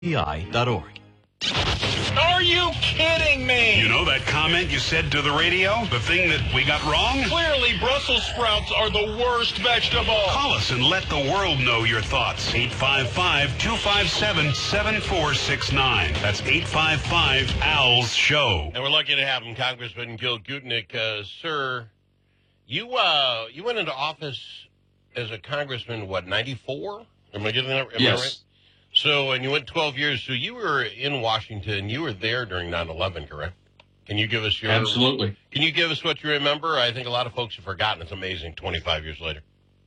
WEI.org. Are you kidding me? You know that comment you said to the radio? The thing that we got wrong? Clearly, Brussels sprouts are the worst vegetable. Call us and let the world know your thoughts. 855-257-7469. That's 855-AL's show. And we're lucky to have him, Congressman Gil Gutnick. Sir, you went into office as a congressman, 94? Am I getting that right? So, and you went 12 years, so you were in Washington. You were there during 9/11, correct? Can you give us your... Absolutely. Can you give us what you remember? I think a lot of folks have forgotten. It's amazing, 25 years later.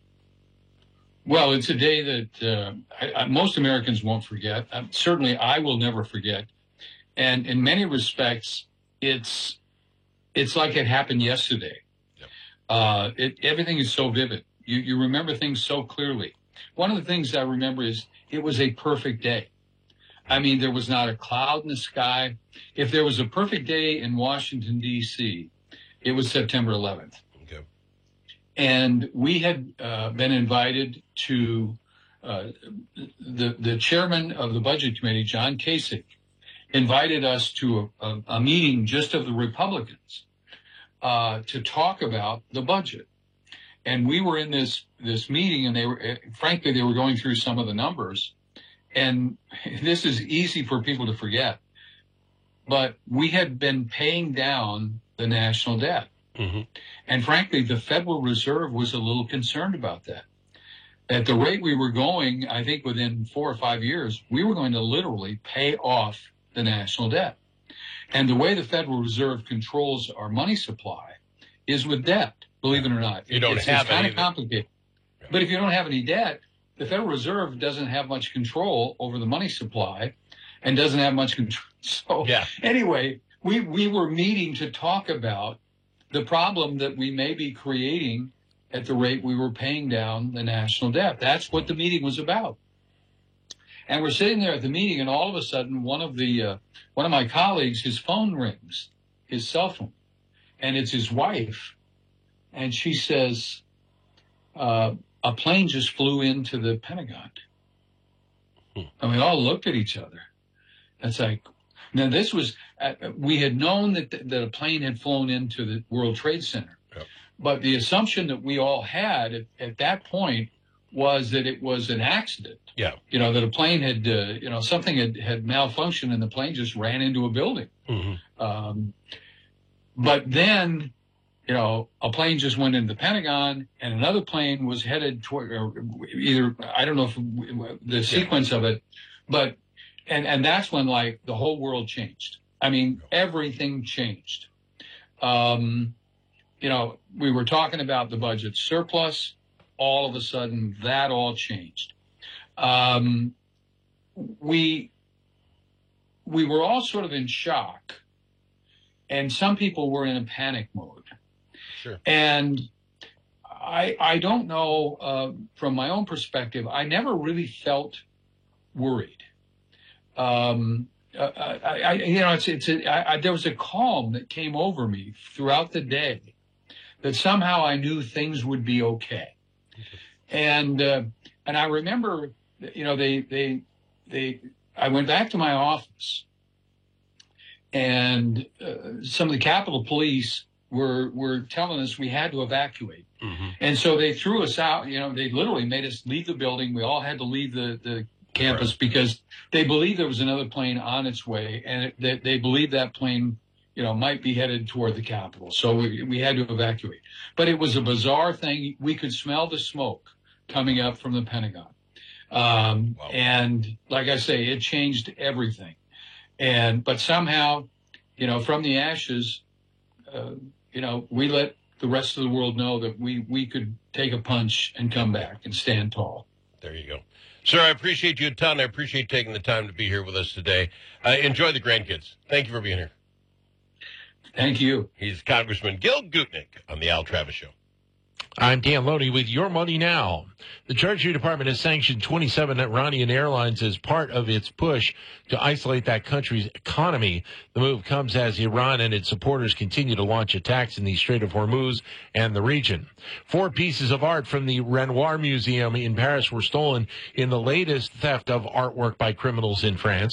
Well, it's a day that most Americans won't forget. Certainly, I will never forget. And in many respects, it's like it happened yesterday. Yep. Everything is so vivid. You remember things so clearly. One of the things I remember is it was a perfect day. I mean, there was not a cloud in the sky. If there was a perfect day in Washington, D.C., it was September 11th. Okay. And we had been invited to the chairman of the Budget Committee, John Kasich, invited us to a meeting just of the Republicans to talk about the budget. And we were in this meeting, and they were going through some of the numbers. And this is easy for people to forget, but we had been paying down the national debt. Mm-hmm. And frankly, the Federal Reserve was a little concerned about that. At the rate we were going, I think within 4 or 5 years, we were going to literally pay off the national debt. And the way the Federal Reserve controls our money supply is with debt. Believe it or not, it's kind of complicated. Yeah. But if you don't have any debt, the Federal Reserve doesn't have much control over the money supply and doesn't have much control. So anyway, we were meeting to talk about the problem that we may be creating at the rate we were paying down the national debt. That's what the meeting was about. And we're sitting there at the meeting, and all of a sudden, one of my colleagues, his phone rings, his cell phone, and it's his wife. And she says, a plane just flew into the Pentagon. And we all looked at each other. It's like, now this was, we had known that a plane had flown into the World Trade Center. Yep. But the assumption that we all had at that point was that it was an accident. Yeah. That a plane had, something had malfunctioned and the plane just ran into a building. Mm-hmm. But then, a plane just went into the Pentagon, and another plane was headed toward either, I don't know if the sequence of it, but, and that's when, like, the whole world changed. I mean, everything changed. We were talking about the budget surplus. All of a sudden, that all changed. We were all sort of in shock, and some people were in a panic mode. Sure. And I don't know, from my own perspective, I never really felt worried. There was a calm that came over me throughout the day that somehow I knew things would be okay. And I remember, I went back to my office, and some of the Capitol Police were telling us we had to evacuate. Mm-hmm. And so they threw us out. They literally made us leave the building. We all had to leave the campus because they believed there was another plane on its way, and they believed that plane, might be headed toward the Capitol. So we had to evacuate. But it was a bizarre thing. We could smell the smoke coming up from the Pentagon. Wow. And like I say, it changed everything. But somehow, from the ashes, we let the rest of the world know that we could take a punch and come back and stand tall. There you go. Sir, I appreciate you a ton. I appreciate taking the time to be here with us today. Enjoy the grandkids. Thank you for being here. Thank you. He's Congressman Gil Gutnick on the Al Travis Show. I'm Dan Loney with Your Money Now. The Treasury Department has sanctioned 27 Iranian airlines as part of its push to isolate that country's economy. The move comes as Iran and its supporters continue to launch attacks in the Strait of Hormuz and the region. 4 pieces of art from the Renoir Museum in Paris were stolen in the latest theft of artwork by criminals in France.